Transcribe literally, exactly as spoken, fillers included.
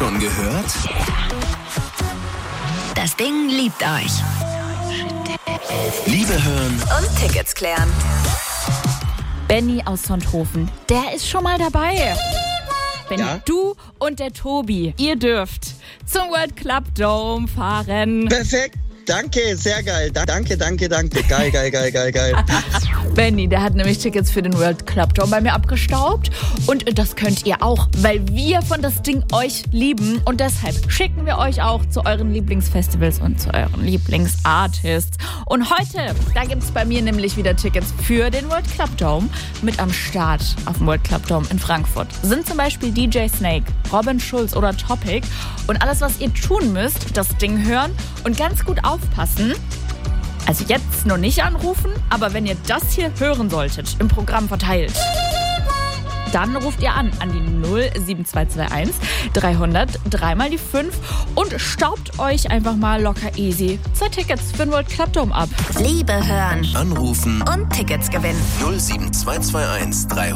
Schon gehört? Das Ding liebt euch. Liebe hören Und Tickets klären. Benny aus Sonthofen, der ist schon mal dabei. Benny, Ja? du und der Tobi, ihr dürft zum World Club Dome fahren. Perfekt. Danke, sehr geil. Da- danke, danke, danke. Geil, geil, geil, geil, geil. Benny, der hat nämlich Tickets für den World Club Dome bei mir abgestaubt. Und das könnt ihr auch, weil wir von das Ding euch lieben. Und deshalb schicken wir euch auch zu euren Lieblingsfestivals und zu euren Lieblingsartists. Und heute, da gibt es bei mir nämlich wieder Tickets für den World Club Dome. Mit am Start auf dem World Club Dome in Frankfurt sind zum Beispiel D J Snake, Robin Schulz oder Topic. Und alles, was ihr tun müsst, das Ding hören und ganz gut aufpassen. Also jetzt noch nicht anrufen, aber wenn ihr das hier hören solltet, im Programm verteilt, dann ruft ihr an an die null sieben zwei zwei eins dreihundert dreimal die fünf und staubt euch einfach mal locker easy zwei Tickets für den World Club Dome ab. Liebe hören anrufen und Tickets gewinnen. null sieben zwei zwei eins drei